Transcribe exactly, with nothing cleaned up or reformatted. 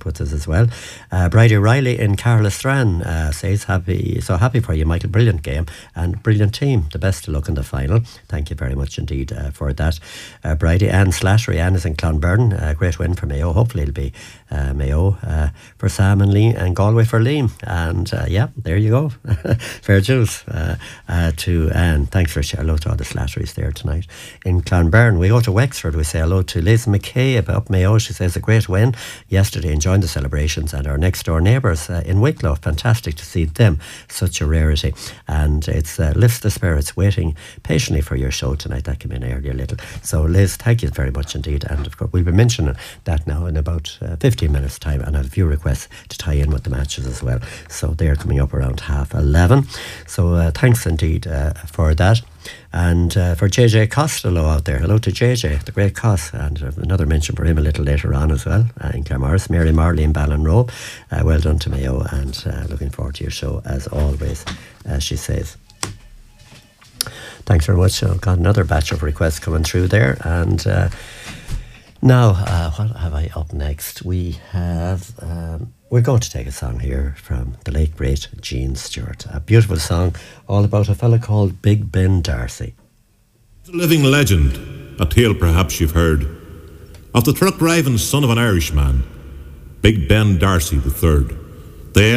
contact with us as well. Uh, Bridie Riley in Carlistran uh, says, happy, so happy for you, Michael. Brilliant game and brilliant team. The best to look in the final. Thank you very much indeed uh, for that. Uh, Bridie Ann Slattery, Ann is in Clonberne. Uh, great win for Mayo. Hopefully it'll be uh, Mayo uh, for Sam and Lee and Galway for Liam. And uh, yeah, there you go. Fair juice uh, uh, to Anne. Thanks for sharing. Hello to all the Slatteries there tonight in Clonberne. We go to Wexford. We say hello to Liz McCabe up Mayo. She says a great win yesterday, enjoying the celebrations, and our next door neighbours uh, in Wicklow. Fantastic to see them. Such a rarity. And it's uh, lifts the spirits, waiting patiently for your show tonight. That came in earlier a little. So Liz, thank you very much indeed. And of course we'll be mentioning that now in about uh, fifteen minutes time, and I have a few requests to tie in with the matches as well. So they're coming up around half eleven. So uh, thanks indeed uh, for that. And uh, for J J Costello out there, hello to J J, the great Cos, and uh, another mention for him a little later on as well uh, in Claremorris. Mary Marley in Ballinrobe, uh, well done to Mayo, and uh, looking forward to your show as always, as she says. Thanks very much. I've got another batch of requests coming through there, and uh, now uh, what have I up next? We have um, we're going to take a song here from the late great Gene Stewart, a beautiful song all about a fella called Big Ben Darcy. A living legend, a tale perhaps you've heard, of the truck driving son of an Irishman, Big Ben Darcy the third.